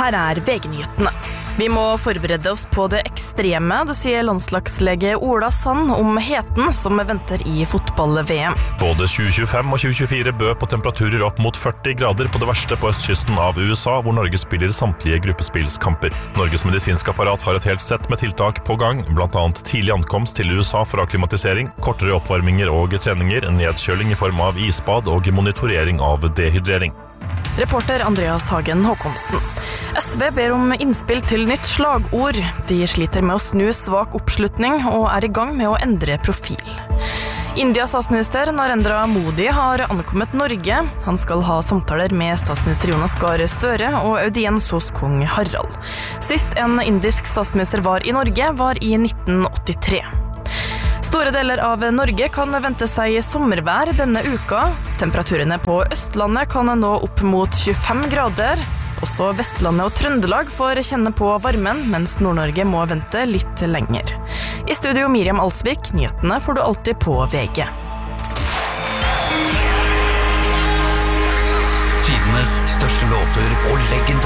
Her VG-nyhetene. Vi må forberede oss på det ekstreme, det sier landslagslege Ola Sand om heten som venter i fotball-VM. Både 2025 og 2024 bød på temperaturer opp mot 40 grader på det verste på østkysten av USA, hvor Norge spiller samtlige gruppespillskamper. Norges medisinske apparat har et helt sett med tiltak på gang, blant annet tidlig ankomst til USA for akklimatisering, kortere oppvarminger og treninger, nedkjøling i form av isbad og monitorering av dehydrering. Reporter Andreas Hagen Håkonsen. SV ber om innspill til nytt slagord. De sliter med å snu svak oppslutning og er i gang med å endre profil. Indias statsminister Narendra Modi har ankommet Norge. Han skal ha samtaler med statsminister Jonas Gahr Støre og audiens hos kong Harald. Sist en indisk statsminister var i Norge var i 1983. Store deler av Norge kan vente seg sommervær denne uka. Temperaturene på Østlandet kan nå opp mot 25 grader. Også Vestlandet og Trøndelag får kjenne på varmen, mens Nord-Norge må vente litt lenger. I studio Miriam Alsvik, nyhetene får du alltid på VG. Tidenes største låter og legend